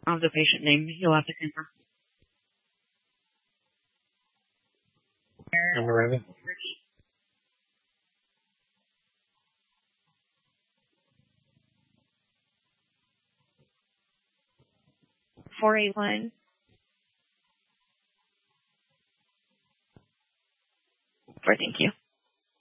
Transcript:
of the patient name. You'll have to confirm. I'm ready. 481. Thank you.